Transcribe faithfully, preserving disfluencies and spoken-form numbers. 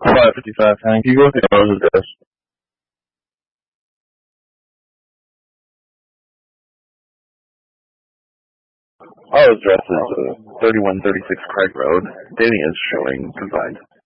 five fifty-five, Hank. You go with the owner's address. Our address is uh, thirty-one thirty-six Craig Road. Dating is showing confined.